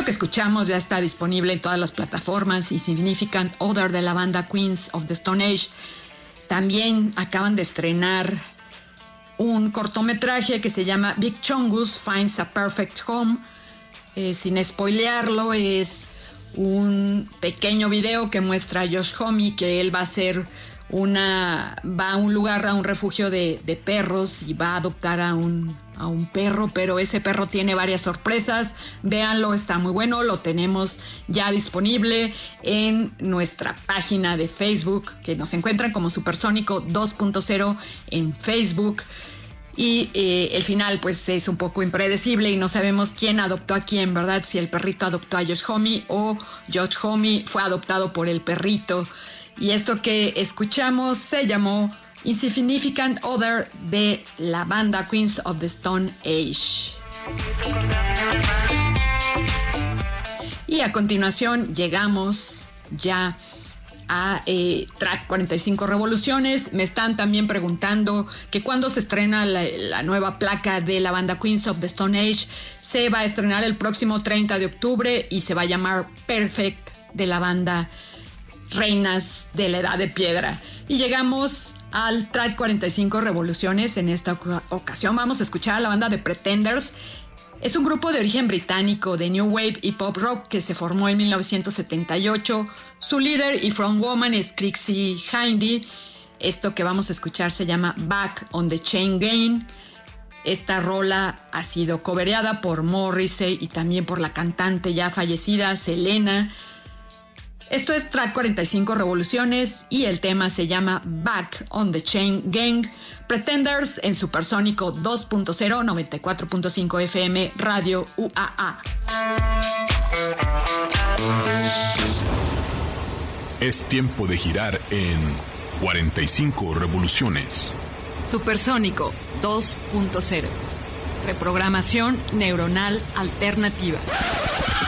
que escuchamos ya está disponible en todas las plataformas. Insignificant Other de la banda Queens of the Stone Age. También acaban de estrenar un cortometraje que se llama Big Chungus Finds a Perfect Home. Sin spoilearlo, es un pequeño video que muestra a Josh Homme que él va a un lugar, a un refugio de perros, y va a adoptar a un perro, pero ese perro tiene varias sorpresas. Véanlo, está muy bueno. Lo tenemos ya disponible en nuestra página de Facebook, que nos encuentran como Supersónico 2.0 en Facebook. Y el final pues es un poco impredecible y no sabemos quién adoptó a quién, ¿verdad? Si el perrito adoptó a Josh Homme o Josh Homme fue adoptado por el perrito. Y esto que escuchamos se llamó Insignificant Other de la banda Queens of the Stone Age. Y a continuación llegamos ya a Track 45 Revoluciones. Me están también preguntando que cuándo se estrena la nueva placa de la banda Queens of the Stone Age. Se va a estrenar el próximo 30 de octubre y se va a llamar Perfect, de la banda Reinas de la Edad de Piedra. Y llegamos al Track 45 Revoluciones. En esta ocasión vamos a escuchar a la banda The Pretenders. Es un grupo de origen británico de New Wave y Pop Rock que se formó en 1978. Su líder y frontwoman es Trixie Hindy. Esto que vamos a escuchar se llama Back on the Chain Gang. Esta rola ha sido covereada por Morrissey y también por la cantante ya fallecida Selena. Esto es Track 45 Revoluciones y el tema se llama Back on the Chain Gang. Pretenders en Supersónico 2.0, 94.5 FM, Radio UAA. Es tiempo de girar en 45 revoluciones. Supersónico 2.0. Reprogramación neuronal alternativa.